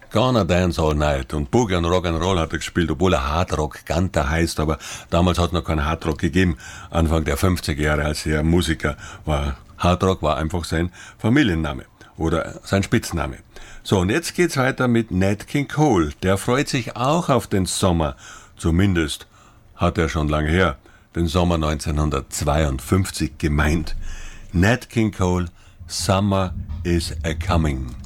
Gonna Dance All Night. Und Boogie und Rock'n'Roll hat er gespielt, obwohl er Hardrock Ganter heißt, aber damals hat es noch keinen Hardrock gegeben. Anfang der 50er Jahre, als er Musiker war. Hardrock war einfach sein Familienname oder sein Spitzname. So, und jetzt geht's weiter mit Nat King Cole. Der freut sich auch auf den Sommer. Zumindest hat er schon lange her den Sommer 1952 gemeint. Nat King Cole, Summer is a Coming.